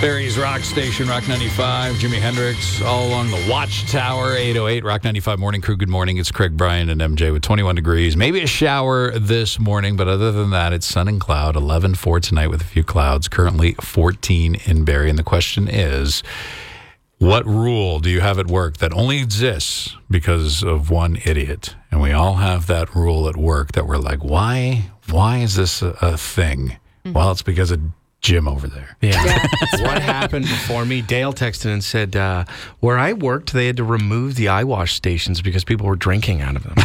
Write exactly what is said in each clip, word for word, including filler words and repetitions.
Barrie's Rock Station, Rock ninety-five. Jimi Hendrix all along the Watchtower, eight oh eight. Rock ninety-five Morning Crew. Good morning. It's Craig, Brian, and M J with twenty-one degrees. Maybe a shower this morning, but other than that, it's sun and cloud. eleven for tonight with a few clouds. Currently fourteen in Barrie. And the question is, what rule do you have at work that only exists because of one idiot? And we all have that rule at work that we're like, why, why is this a, a thing? Mm-hmm. Well, it's because of Jim over there. Yeah. yeah what happened before me? Dale texted and said, uh, where I worked, they had to remove the eye wash stations because people were drinking out of them.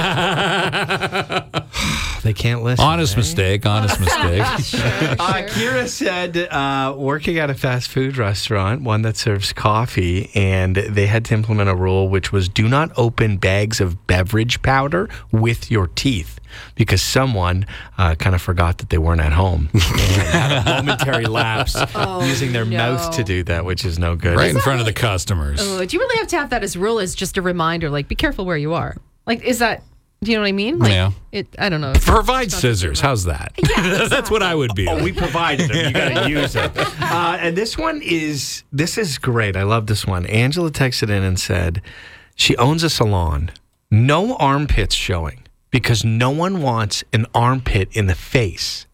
They can't listen. Honest eh? mistake. Honest mistake. sure, sure. Uh, Kira said, uh, working at a fast food restaurant, one that serves coffee, and they had to implement a rule which was do not open bags of beverage powder with your teeth. Because someone uh, kind of forgot that they weren't at home and had a momentary lapse oh, using their no. mouth to do that, which is no good. Right in front of the customers. Oh, do you really have to have that as a rule as just a reminder, like, be careful where you are? Like, is that, do you know what I mean? Like, yeah. It, I don't know. Provide scissors. How's that? Yeah, exactly. That's what I would be. Oh, we provided them. You got to use it. Uh, and this one is, this is great. I love this one. Angela texted in and said she owns a salon. No armpits showing. Because no one wants an armpit in the face.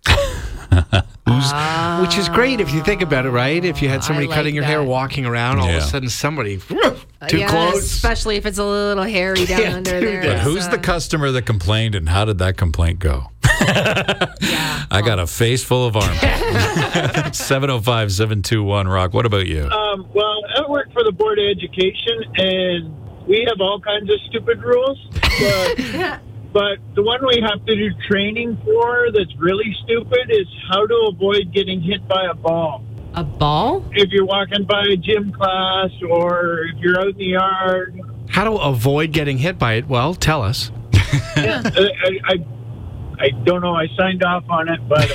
uh, Which is great if you think about it, right? If you had somebody like cutting your that. hair, walking around, all yeah. of a sudden somebody, too yeah, close. Especially if it's a little hairy down Yeah, under do there. But that. who's so. the customer that complained, and how did that complaint go? yeah. I got a face full of armpits. seven oh five, seven two one, Rock. What about you? Um, well, I work for the Board of Education, and we have all kinds of stupid rules. But But the one we have to do training for that's really stupid is how to avoid getting hit by a ball. A ball? If you're walking by a gym class or if you're out in the yard. How to avoid getting hit by it? Well, tell us. Yeah, I, I, I don't know. I signed off on it, but...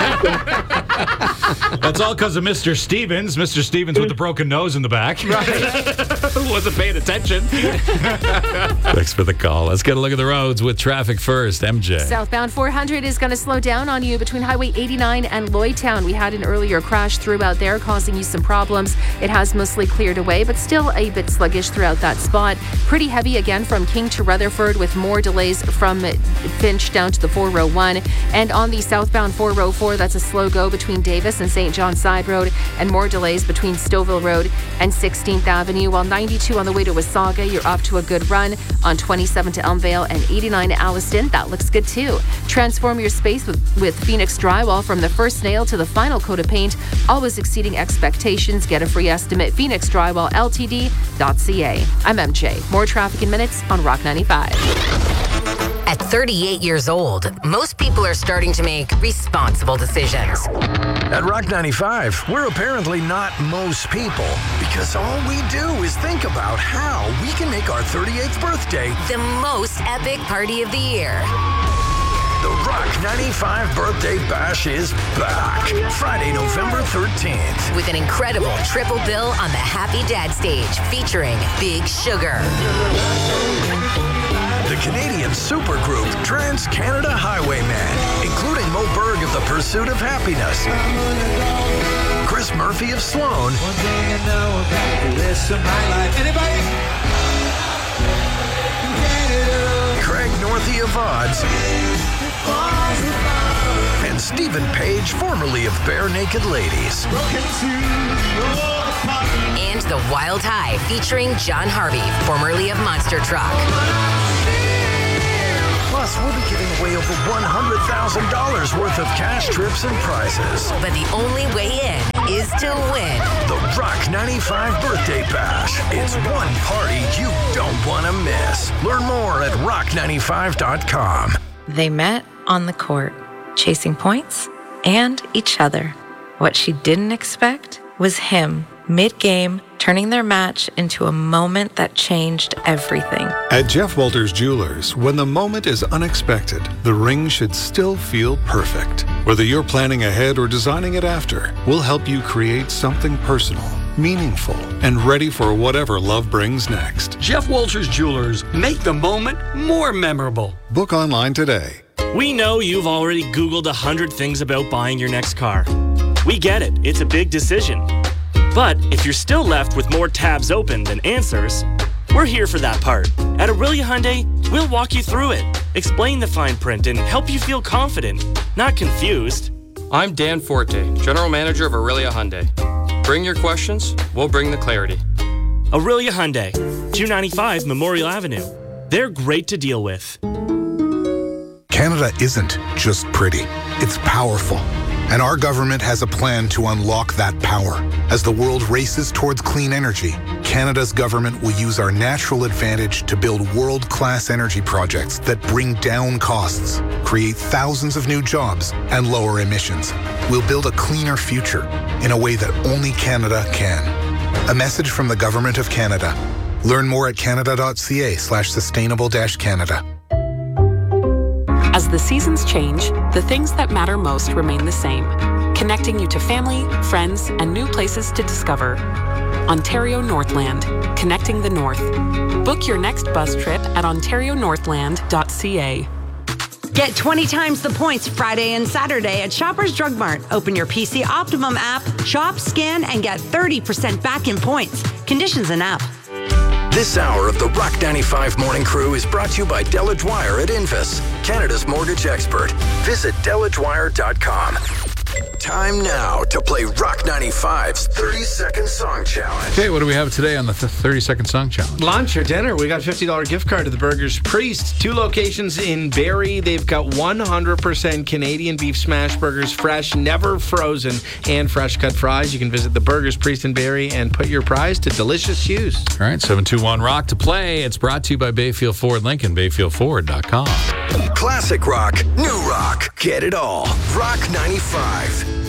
That's all because of Mister Stevens. Mister Stevens with the broken nose in the back. Right. Wasn't paying attention. Thanks for the call. Let's get a look at the roads with traffic first. M J. Southbound four hundred is going to slow down on you between Highway eighty-nine and Lloydtown. We had an earlier crash throughout there causing you some problems. It has mostly cleared away, but still a bit sluggish throughout that spot. Pretty heavy again from King to Rutherford with more delays from Finch down to the four oh one. And on the southbound four oh four, that's a slow go between Davis and Saint John Side Road, and more delays between Stouffville Road and sixteenth Avenue. While ninety-two on the way to Wasaga, you're off to a good run. On twenty-seven to Elmvale and eighty-nine to Alliston, that looks good too. Transform your space with, with Phoenix Drywall from the first nail to the final coat of paint, always exceeding expectations. Get a free estimate. Phoenix Drywall L T D dot C A. I'm M J. More traffic in minutes on Rock ninety-five. At thirty-eight years old, most people are starting to make responsible decisions. At Rock ninety-five, we're apparently not most people, because all we do is think about how we can make our thirty-eighth birthday the most epic party of the year. The Rock ninety-five Birthday Bash is back, Friday, November thirteenth. With an incredible triple bill on the Happy Dad stage, featuring Big Sugar, the Canadian supergroup Trans-Canada Highwaymen, including Mo Berg of The Pursuit of Happiness, Chris Murphy of Sloan, Craig Northey of Odds, and Stephen Page, formerly of Bare Naked Ladies. and The Wild High, featuring John Harvey, formerly of Monster Truck. Plus, we'll be giving away over one hundred thousand dollars worth of cash, trips, and prizes. But the only way in is to win the Rock ninety-five Birthday Bash. It's one party you don't want to miss. Learn more at rock ninety-five dot com. They met on the court, chasing points and each other. What she didn't expect was him, mid-game, turning their match into a moment that changed everything. At Jeff Walters Jewelers, when the moment is unexpected, the ring should still feel perfect. Whether you're planning ahead or designing it after, we'll help you create something personal, meaningful, and ready for whatever love brings next. Jeff Walters Jewelers, make the moment more memorable. Book online today. We know you've already Googled a hundred things about buying your next car. We get it. It's a big decision. But if you're still left with more tabs open than answers, we're here for that part. At Aurelia Hyundai, we'll walk you through it, explain the fine print, and help you feel confident, not confused. I'm Dan Forte, General Manager of Aurelia Hyundai. Bring your questions, we'll bring the clarity. Aurelia Hyundai, two ninety-five Memorial Avenue. They're great to deal with. Canada isn't just pretty, it's powerful. And our government has a plan to unlock that power. As the world races towards clean energy, Canada's government will use our natural advantage to build world-class energy projects that bring down costs, create thousands of new jobs, and lower emissions. We'll build a cleaner future in a way that only Canada can. A message from the Government of Canada. Learn more at canada.ca slash sustainable dash Canada. As the seasons change, the things that matter most remain the same, connecting you to family, friends, and new places to discover. Ontario Northland, connecting the North. Book your next bus trip at ontario northland dot c a. Get twenty times the points Friday and Saturday at Shoppers Drug Mart. Open your P C Optimum app, shop, scan, and get thirty percent back in points. Conditions and app. This hour of the Rock ninety-five Morning Crew is brought to you by Della Dwyer at Invis, Canada's mortgage expert. Visit della dwyer dot com. Time now to play Rock ninety-five's thirty second Song Challenge. Okay, what do we have today on the thirty second Song Challenge? Lunch or dinner? We got a fifty dollars gift card to the Burgers Priest. Two locations in Barrie. They've got one hundred percent Canadian beef smash burgers, fresh, never frozen, and fresh cut fries. You can visit the Burgers Priest in Barrie and put your prize to delicious use. All right, seven two one Rock to play. It's brought to you by Bayfield Ford Lincoln, bayfield ford dot com. Classic rock, new rock, get it all. Rock ninety-five.